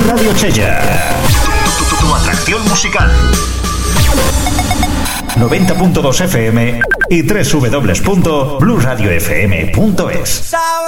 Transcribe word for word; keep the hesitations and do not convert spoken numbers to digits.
Radio Chella. Tu, tu, tu, tu atracción musical. noventa punto dos F M y doble u doble u doble u punto blue radio f m punto es.